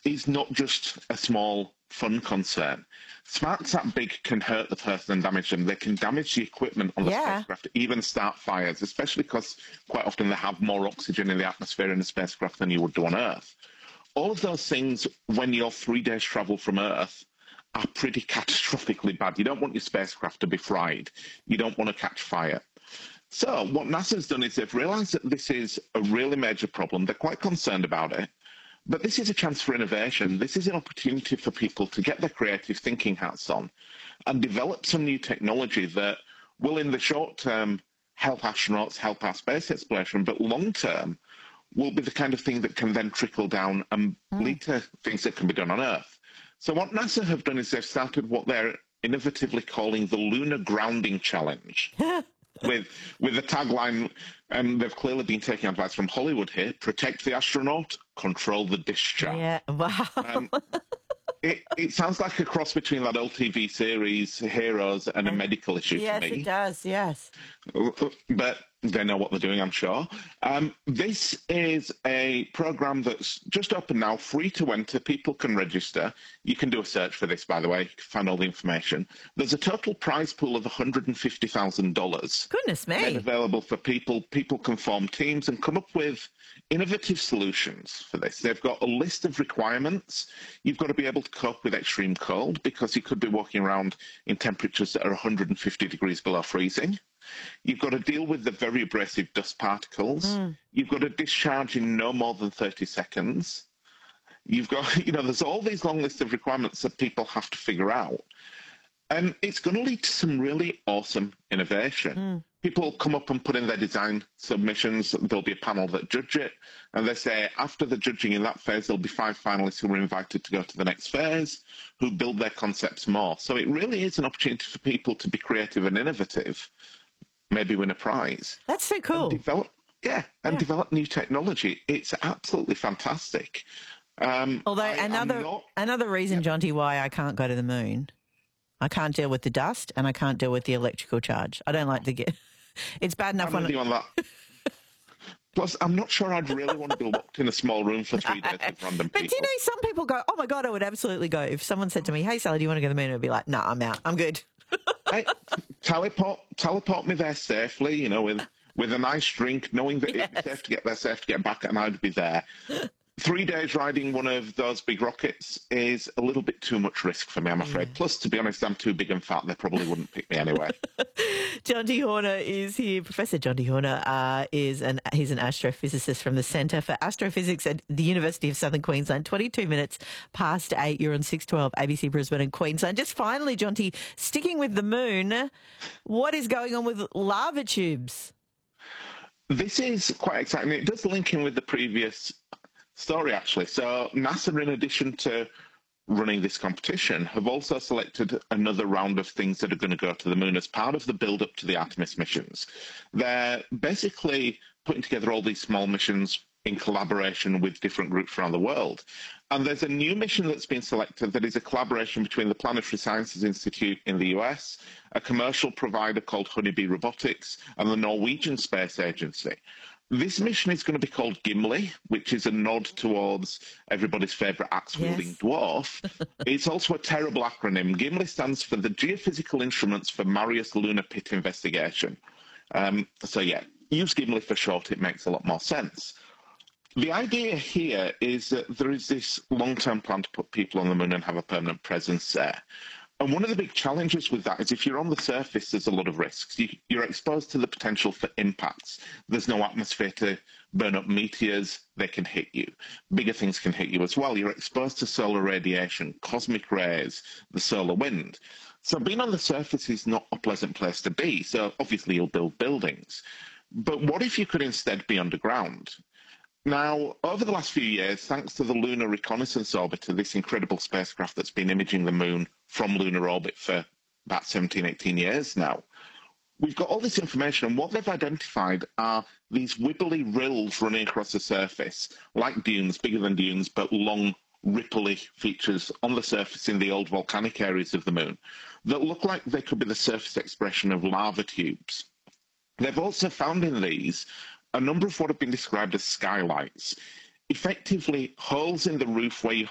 is not just a small, fun concern. Sparks that big can hurt the person and damage them. They can damage the equipment on the spacecraft, even start fires, especially because quite often they have more oxygen in the atmosphere in the spacecraft than you would do on Earth. All of those things, when you're 3 days travel from Earth, are pretty catastrophically bad. You don't want your spacecraft to be fried. You don't want to catch fire. So what NASA's done is they've realized that this is a really major problem. They're quite concerned about it. But this is a chance for innovation. This is an opportunity for people to get their creative thinking hats on and develop some new technology that will, in the short term, help astronauts, help our space exploration, but long term will be the kind of thing that can then trickle down and lead to things that can be done on Earth. So what NASA have done is they've started what they're innovatively calling the Lunar Grounding Challenge. with the tagline, and they've clearly been taking advice from Hollywood here: protect the astronaut, control the discharge. Yeah, wow. It sounds like a cross between that old TV series, Heroes, and a medical issue yes, to me. Yes, it does, yes. But they know what they're doing, I'm sure. This is a program that's just open now, free to enter. People can register. You can do a search for this, by the way. You can find all the information. There's a total prize pool of $150,000. Goodness me. Made available for people. People can form teams and come up with innovative solutions for this. They've got a list of requirements. You've got to be able to cope with extreme cold, because you could be walking around in temperatures that are 150 degrees below freezing. You've got to deal with the very abrasive dust particles. You've got to discharge in no more than 30 seconds. You've got, there's all these long lists of requirements that people have to figure out. And it's going to lead to some really awesome innovation. People come up and put in their design submissions. There'll be a panel that judge it. And they say after the judging in that phase, there'll be 5 finalists who are invited to go to the next phase, who build their concepts more. So it really is an opportunity for people to be creative and innovative, maybe win a prize. That's so cool. And develop new technology. It's absolutely fantastic. Although another reason, Jonty, why I can't go to the moon, I can't deal with the dust and I can't deal with the electrical charge. I don't like to get... It's bad enough I'm with you on that. Plus, I'm not sure I'd really want to be locked in a small room for 3 days with random people. But some people go, oh my God, I would absolutely go. If someone said to me, hey, Sally, do you want to go to the moon? I'd be like, no, I'm out. I'm good. Hey, teleport me there safely, with a nice drink, knowing that it'd be safe to get there, safe to get back, and I'd be there. 3 days riding one of those big rockets is a little bit too much risk for me, I'm afraid. Plus, to be honest, I'm too big and fat. They probably wouldn't pick me anyway. Jonty Horner is here. Professor Jonty Horner he's an astrophysicist from the Centre for Astrophysics at the University of Southern Queensland. 22 minutes past 8. You're on 612 ABC Brisbane and Queensland. Just finally, Jonty, sticking with the moon, what is going on with lava tubes? This is quite exciting. It does link in with the previous story, actually. So NASA, in addition to running this competition, have also selected another round of things that are going to go to the moon as part of the build-up to the Artemis missions. They're basically putting together all these small missions in collaboration with different groups around the world. And there's a new mission that's been selected that is a collaboration between the Planetary Sciences Institute in the US, a commercial provider called Honeybee Robotics, and the Norwegian Space Agency. This mission is going to be called Gimli, which is a nod towards everybody's favourite axe-wielding dwarf. It's also a terrible acronym. Gimli stands for the Geophysical Instruments for Marius Lunar Pit Investigation. Use Gimli for short. It makes a lot more sense. The idea here is that there is this long-term plan to put people on the moon and have a permanent presence there. And one of the big challenges with that is if you're on the surface, there's a lot of risks. You're exposed to the potential for impacts. There's no atmosphere to burn up meteors. They can hit you. Bigger things can hit you as well. You're exposed to solar radiation, cosmic rays, the solar wind. So being on the surface is not a pleasant place to be. So obviously you'll build buildings. But what if you could instead be underground? Now, over the last few years, thanks to the Lunar Reconnaissance Orbiter, this incredible spacecraft that's been imaging the moon from lunar orbit for about 17, 18 years now, we've got all this information, and what they've identified are these wibbly rills running across the surface, like dunes, bigger than dunes, but long, ripply features on the surface in the old volcanic areas of the moon that look like they could be the surface expression of lava tubes. They've also found in these a number of what have been described as skylights, effectively holes in the roof where you